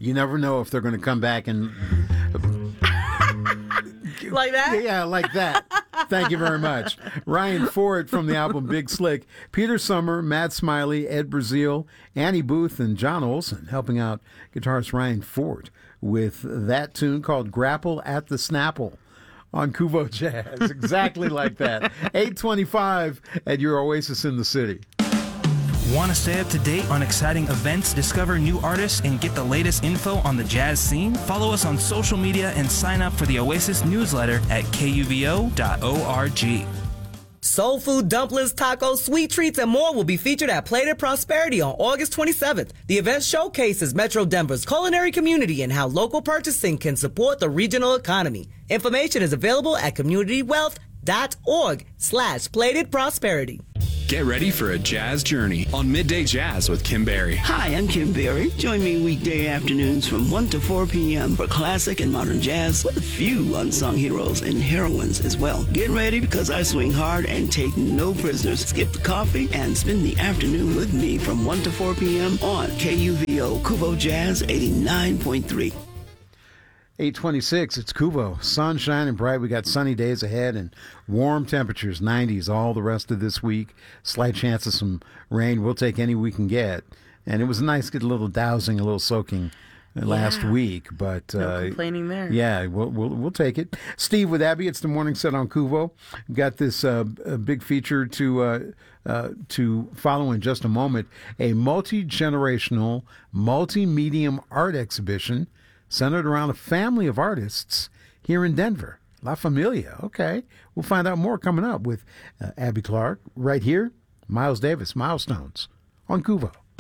You never know if they're going to come back and... Like that? Yeah, like that. Thank you very much. Ryan Ford from the album Big Slick, Peter Summer, Matt Smiley, Ed Brazil, Annie Booth, and John Olson helping out guitarist Ryan Ford with that tune called Grapple at the Snapple on Kuvo Jazz. Exactly like that. 825 at your Oasis in the City. Want to stay up to date on exciting events, discover new artists, and get the latest info on the jazz scene? Follow us on social media and sign up for the Oasis newsletter at kuvo.org. Soul food, dumplings, tacos, sweet treats, and more will be featured at Plated Prosperity on August 27th. The event showcases Metro Denver's culinary community and how local purchasing can support the regional economy. Information is available at communitywealth.org/Plated Prosperity. Get ready for a jazz journey on Midday Jazz with Kim Berry. Hi, I'm Kim Berry. Join me weekday afternoons from 1 to 4 p.m. for classic and modern jazz with a few unsung heroes and heroines as well. Get ready because I swing hard and take no prisoners. Skip the coffee and spend the afternoon with me from 1 to 4 p.m. on KUVO Kuvo Jazz 89.3. 826, it's Kuvo. Sunshine and bright. We got sunny days ahead and warm temperatures, 90s all the rest of this week. Slight chance of some rain. We'll take any we can get. And it was nice to get a little dousing, a little soaking last week. But No complaining there. Yeah, we'll take it. Steve with Abby, it's the morning set on Kuvo. Got this big feature to follow in just a moment. A multi-generational, multi-medium art exhibition centered around a family of artists here in Denver. La Familia. Okay. We'll find out more coming up with Abby Clark right here. Miles Davis, Milestones on Kuvo.